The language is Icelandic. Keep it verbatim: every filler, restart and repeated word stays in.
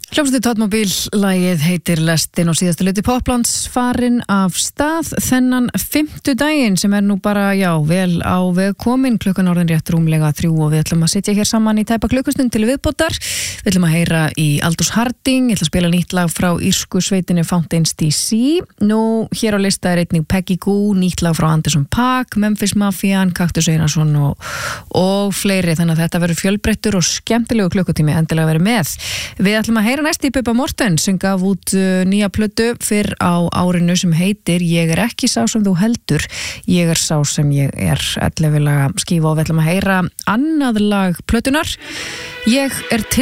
Hljómsveitin Tóttmóbíl, lagið heitir Lestin og síðasta hluti Poplands farin af stað þennan fimmtudaginn sem er nú bara, já, vel á veg komin, klukkan orðin rétt rúmlega þrjú og við ætlum að sitja hér saman í tæpa klukkustund til viðbótar. Við ætlum að heyra í Aldous Harding, ég ætla að spila nýtt lag frá írsku sveitinni Fountains D C. Nú, hér á lista er einnig Peggy Gou, nýtt lag frá Anderson .Paak, Memphis Mafian, Kaktus Einarsson og, og fleiri, þannig að þetta verður fjölbreyttur og skemmtilegu klukkutími endilega verið með. Við ætlum að heyra næst í Bubba Morthens sem gaf út uh, nýja plötu fyrr á árinu sem heitir Ég er ekki sá sem þú heldur, ég er sá sem ég er. ellefu laga skífa og við ætlum að heyra annað lag plötunar. Ég er til